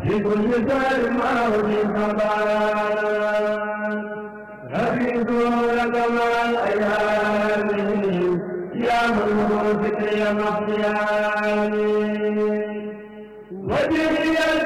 بكل سلمى وبالخبر رفيق لك مع الأيام يا من فكري مخياني وجهي